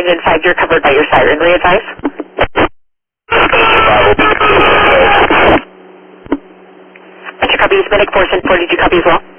Engine 5, you're covered by your siren. Re-advise. Roger, copy. Medic 4 and 4, did you copy as well?